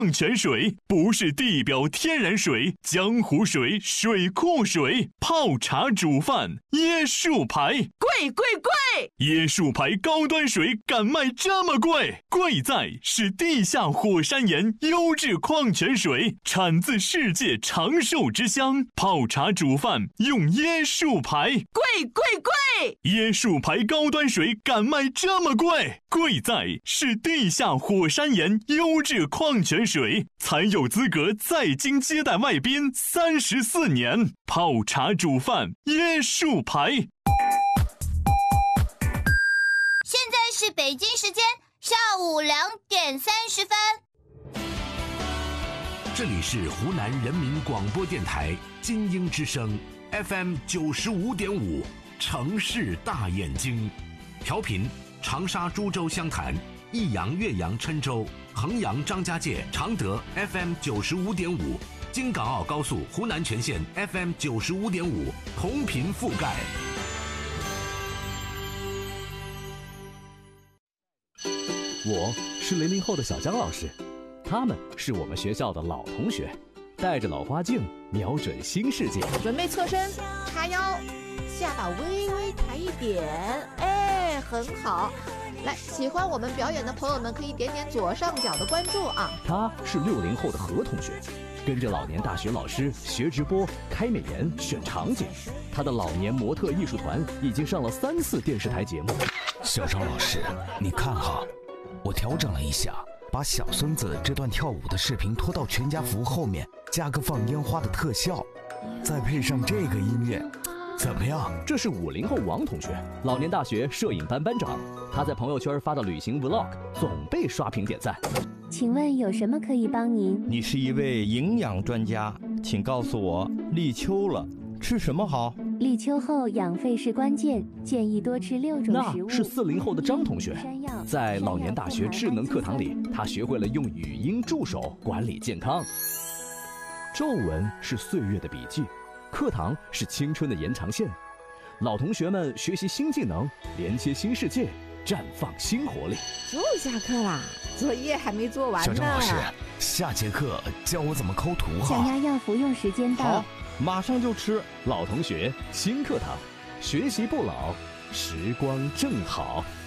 矿泉水不是地表天然水、江湖水、水库水，泡茶煮饭椰树牌， 贵！ 椰树牌高端水敢卖这么贵？贵在是地下火山岩优质矿泉水，产自世界长寿之乡，泡茶煮饭用椰树牌， 贵！ 椰树牌高端水敢卖这么贵？贵在是地下火山岩优质矿泉水，才有资格在京接待外宾34年。泡茶煮饭椰树牌。 现在是北京时间下午2点30分。 这里是湖南人民广播电台金鹰之声 FM 95.5，城市大眼睛，调频长沙、株洲、湘潭、益阳、岳阳、郴州、衡阳、张家界、常德 FM 95.5，京港澳高速湖南全线 FM 95.5，同频覆盖。 我是00后的小江老师，他们是我们学校的老同学，带着老花镜，瞄准新世界。 准备侧身，叉腰，下巴微微抬一点，哎，很好。来，喜欢我们表演的朋友们可以点点左上角的关注啊。 他是60后的何同学，跟着老年大学老师学直播、开美颜、选场景。他的老年模特艺术团已经上了3次电视台节目。 小张老师，你看哈，我调整了一下，把小孙子这段跳舞的视频拖到全家福后面，加个放烟花的特效，再配上这个音乐，怎么样？ 这是50后王同学，老年大学摄影班班长。他在朋友圈发的旅行 vlog 总被刷屏点赞。 请问有什么可以帮您？ 你是一位营养专家，请告诉我，立秋了，吃什么好？ 立秋后养肺是关键，建议多吃6种食物。 那是40后的张同学，在老年大学智能课堂里，他学会了用语音助手管理健康。皱纹是岁月的笔记，课堂是青春的延长线。老同学们学习新技能，连接新世界，绽放新活力。 就下课啦，作业还没做完呢。 小张老师，下节课教我怎么抠图哈。 降压药服用时间到。 好，马上就吃。 老同学新课堂，学习不老，时光正好。